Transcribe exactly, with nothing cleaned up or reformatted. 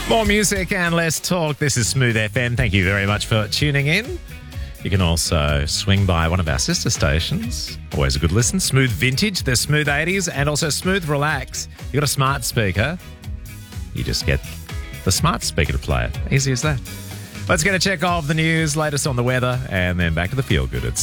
More music and less talk. This is Smooth F M. Thank you very much for tuning in. You can also swing by one of our sister stations. Always a good listen. Smooth Vintage, there's Smooth eighties, and also Smooth Relax. You got a smart speaker. You just get the smart speaker to play it. Easy as that. Let's get a check of the news, latest on the weather, and then back to the feel good. It's